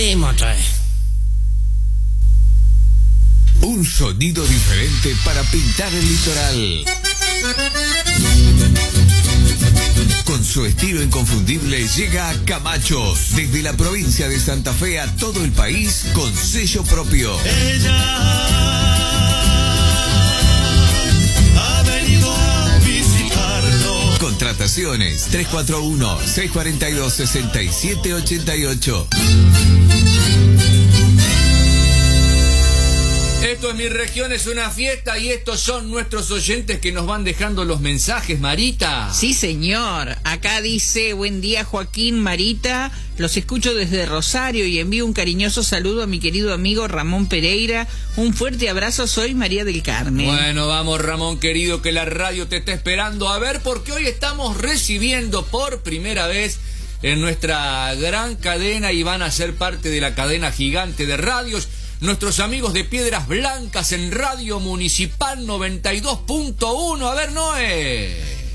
mismo otra vez. Un sonido diferente para pintar el litoral. Con su estilo inconfundible llega a Camachos, desde la provincia de Santa Fe a todo el país con sello propio. Ella ha venido a visitarlo. Contrataciones 341-642-6788. Esto es Mi Región, es una fiesta, y estos son nuestros oyentes que nos van dejando los mensajes, Marita. Sí, señor. Acá dice: buen día, Joaquín, Marita. Los escucho desde Rosario y envío un cariñoso saludo a mi querido amigo Ramón Pereira. Un fuerte abrazo, soy María del Carmen. Bueno, vamos, Ramón querido, que la radio te está esperando. A ver, porque hoy estamos recibiendo por primera vez en nuestra gran cadena, y van a ser parte de la cadena gigante de radios, nuestros amigos de Piedras Blancas en Radio Municipal 92.1. A ver, Noé.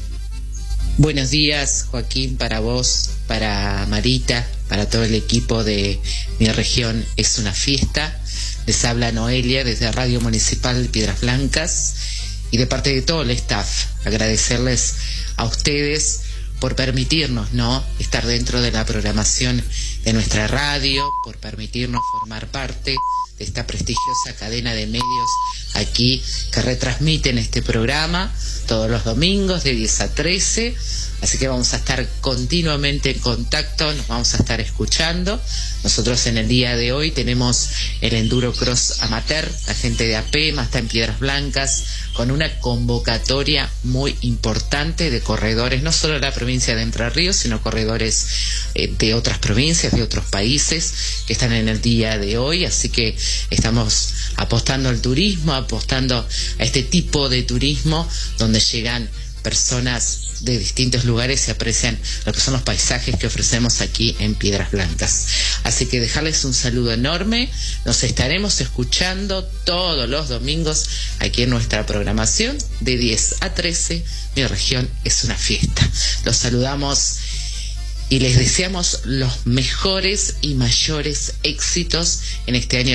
Buenos días, Joaquín, para vos, para Marita, para todo el equipo de Mi Región es una fiesta. Les habla Noelia desde Radio Municipal Piedras Blancas, y de parte de todo el staff, agradecerles a ustedes por permitirnos, ¿no?, estar dentro de la programación de nuestra radio, por permitirnos formar parte de esta prestigiosa cadena de medios aquí que retransmiten este programa todos los domingos de 10 a 13. Así que vamos a estar continuamente en contacto, nos vamos a estar escuchando. Nosotros en el día de hoy tenemos el Enduro Cross Amateur, la gente de APEMA está en Piedras Blancas, con una convocatoria muy importante de corredores, no solo de la provincia de Entre Ríos, sino corredores de otras provincias, de otros países, que están en el día de hoy. Así que estamos apostando al turismo, apostando a este tipo de turismo, donde llegan personas de distintos lugares y aprecian lo que son los paisajes que ofrecemos aquí en Piedras Blancas. Así que dejarles un saludo enorme. Nos estaremos escuchando todos los domingos aquí en nuestra programación de 10 a 13. Mi Región es una fiesta. Los saludamos y les deseamos los mejores y mayores éxitos en este año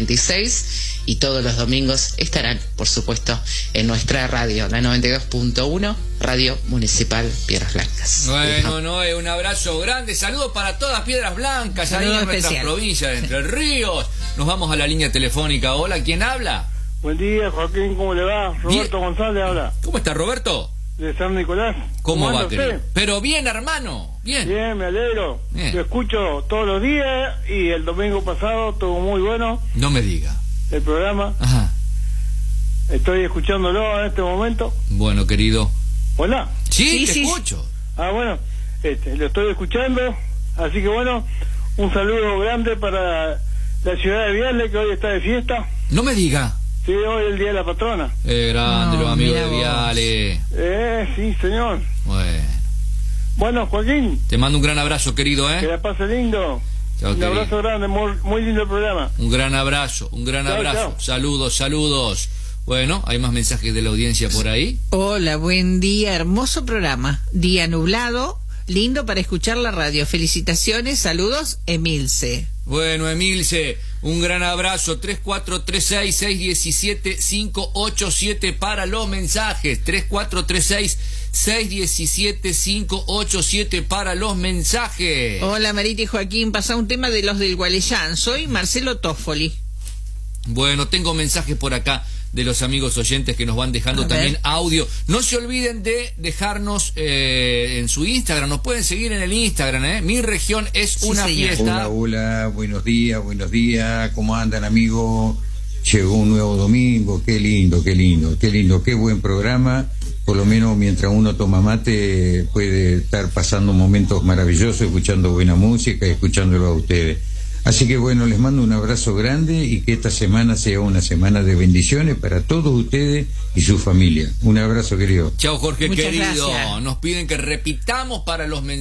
2026, y todos los domingos estarán, por supuesto, en nuestra radio, la 92.1, Radio Municipal Piedras Blancas. Bueno, Noé, un abrazo grande, saludos para todas Piedras Blancas, ahí en nuestra provincia de Entre Ríos. Nos vamos a la línea telefónica. Hola, ¿quién habla? Buen día, Joaquín, ¿cómo le va? Roberto González habla. ¿Cómo está, Roberto? De San Nicolás. ¿Cómo va, usted? querido? Pero bien, hermano, bien. Bien, me alegro. Bien. Lo escucho todos los días, y el domingo pasado estuvo muy bueno No me diga. el programa. Ajá. Estoy escuchándolo en este momento. Bueno, querido. Hola. Sí, te escucho. Ah, bueno, lo estoy escuchando. Así que bueno, un saludo grande para la ciudad de Viale, que hoy está de fiesta. No me diga. Sí, hoy es el Día de la Patrona. Grande, los amigos de Viale. Sí, señor. Bueno, Joaquín. Te mando un gran abrazo, querido, Que la pase lindo. Chao, un abrazo querido. grande, muy lindo el programa. Un gran abrazo, Chao. Saludos, saludos. Bueno, hay más mensajes de la audiencia por ahí. Hola, buen día, hermoso programa. Día nublado, lindo para escuchar la radio. Felicitaciones, saludos, Emilce. Bueno, Emilce, un gran abrazo. 3436-617-587 para los mensajes. 3436-617-587 para los mensajes. Hola, Marita y Joaquín, pasa un tema de los del Gualeyán. Soy Marcelo Toffoli. Bueno, tengo mensajes por acá de los amigos oyentes que nos van dejando también audio. No se olviden de dejarnos en su Instagram. Nos pueden seguir en el Instagram, Mi Región es una fiesta. Hola, buenos días. ¿Cómo andan, amigos? Llegó un nuevo domingo. Qué lindo, qué buen programa. Por lo menos mientras uno toma mate puede estar pasando momentos maravillosos, escuchando buena música y escuchándolo a ustedes. Así que bueno, les mando un abrazo grande, y que esta semana sea una semana de bendiciones para todos ustedes y su familia. Un abrazo, querido. Chao, Jorge, Muchas querido. gracias. Nos piden que repitamos para los mensajes.